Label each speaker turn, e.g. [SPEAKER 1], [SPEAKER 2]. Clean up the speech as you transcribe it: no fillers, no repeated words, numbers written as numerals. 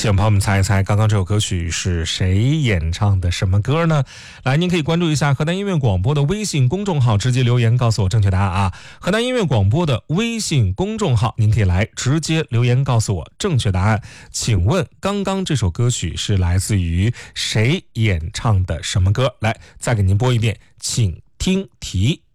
[SPEAKER 1] 请朋友们猜一猜，刚刚这首歌曲是谁演唱的什么歌呢？来，您可以关注一下河南音乐广播的微信公众号，直接留言告诉我正确答案啊！河南音乐广播的微信公众号，您可以来直接留言告诉我正确答案。请问，刚刚这首歌曲是来自于谁演唱的什么歌？来，再给您播一遍，请听题。